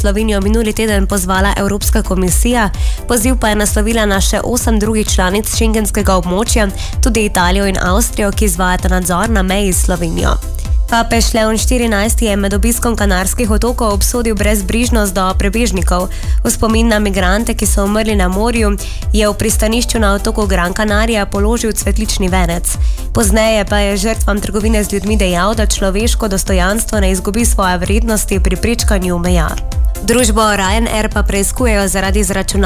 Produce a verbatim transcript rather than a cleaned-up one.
Slovenijo minuli teden pozvala Evropska komisija, poziv pa je naslovila na še osem drugih članic šengenskega območja, tudi Italijo in Avstrijo, ki izvajata nadzor na meji s Slovenijo. Papež Leon štirinajsti je med obiskom Kanarskih otokov obsodil brezbrižnost do prebežnikov. V spomin na migrante, ki so umrli na morju, je v pristanišču na otoku Gran Canaria položil cvetlični venec. Pozneje pa je žrtvam trgovine z ljudmi dejal, da človeško dostojanstvo ne izgubi svoje vrednosti pri prečkanju meja. Družbo Ryanair pa preiskujejo zaradi zračunavanja